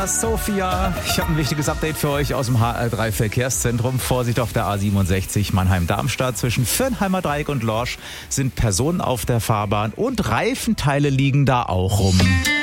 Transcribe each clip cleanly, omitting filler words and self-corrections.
Sophia, ich habe ein wichtiges Update für euch aus dem HR3 Verkehrszentrum. Vorsicht auf der A67 Mannheim-Darmstadt. Zwischen Viernheimer Dreieck und Lorsch sind Personen auf der Fahrbahn und Reifenteile liegen da auch rum.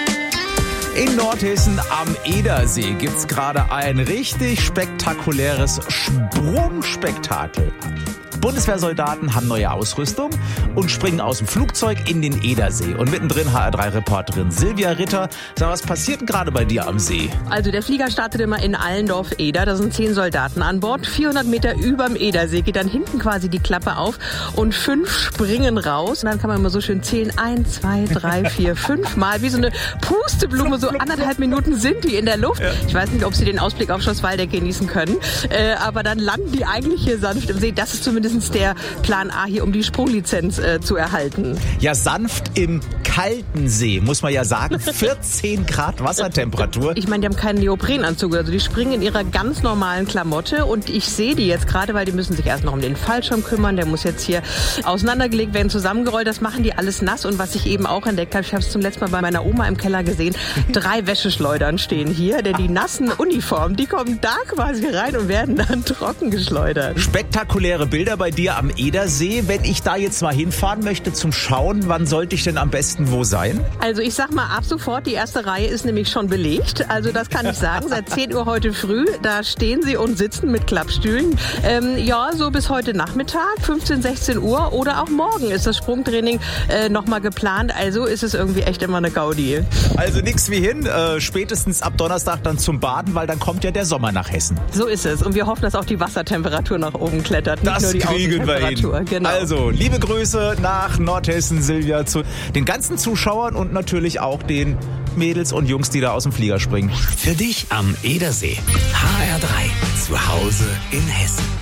In Nordhessen am Edersee gibt's gerade ein richtig spektakuläres Sprungspektakel. Bundeswehrsoldaten haben neue Ausrüstung und springen aus dem Flugzeug in den Edersee. Und mittendrin HR3-Reporterin Silvia Ritter. Sag, was passiert denn gerade bei dir am See? Also der Flieger startet immer in Allendorf-Eder. Da sind 10 Soldaten an Bord. 400 Meter überm Edersee geht dann hinten quasi die Klappe auf und 5 springen raus. Und dann kann man immer so schön zählen. 1, 2, 3, 4, 5 Mal. Wie so eine Pusteblume. So 1,5 Minuten sind die in der Luft. Ja. Ich weiß nicht, ob sie den Ausblick auf Schloss Waldeck genießen können. Aber dann landen die eigentlich hier sanft im See. Das ist zumindest der Plan A hier, um die Sprunglizenz zu erhalten. Ja, sanft im kalten See, muss man ja sagen. 14 Grad Wassertemperatur. Ich meine, die haben keinen Neoprenanzug. Also die springen in ihrer ganz normalen Klamotte. Und ich sehe die jetzt gerade, weil die müssen sich erst noch um den Fallschirm kümmern. Der muss jetzt hier auseinandergelegt werden, zusammengerollt. Das machen die alles nass. Und was ich eben auch entdeckt habe, ich habe es zum letzten Mal bei meiner Oma im Keller gesehen, 3 Wäscheschleudern stehen hier. Denn die nassen Uniformen, die kommen da quasi rein und werden dann trocken geschleudert. Spektakuläre Bilder bei dir am Edersee. Wenn ich da jetzt mal hinfahren möchte zum Schauen, wann sollte ich denn am besten wo sein? Also ich sag mal ab sofort, die erste Reihe ist nämlich schon belegt. Also das kann ich sagen, seit 10 Uhr heute früh, da stehen sie und sitzen mit Klappstühlen. Ja, so bis heute Nachmittag, 15, 16 Uhr oder auch morgen ist das Sprungtraining nochmal geplant. Also ist es irgendwie echt immer eine Gaudi. Also nix wie hin, spätestens ab Donnerstag dann zum Baden, weil dann kommt ja der Sommer nach Hessen. So ist es und wir hoffen, dass auch die Wassertemperatur nach oben klettert. Nicht das nur die kriegen wir hin. Genau. Also, liebe Grüße nach Nordhessen, Silvia, zu den ganzen Zuschauern und natürlich auch den Mädels und Jungs, die da aus dem Flieger springen. Für dich am Edersee. HR3. Zu Hause in Hessen.